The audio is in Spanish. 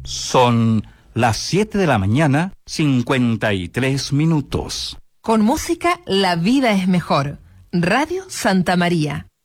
Son las 7 de la mañana, 53 minutos. Con música, la vida es mejor. Radio Santa María.